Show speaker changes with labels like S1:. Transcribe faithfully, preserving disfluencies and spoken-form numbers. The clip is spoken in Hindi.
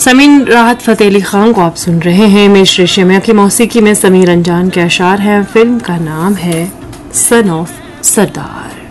S1: समीर राहत फतेह अली खान को आप सुन रहे हैं। मिश्र शमिया की मौसीकी में समीर अंजान के अशार हैं। फिल्म का नाम है सन ऑफ सरदार।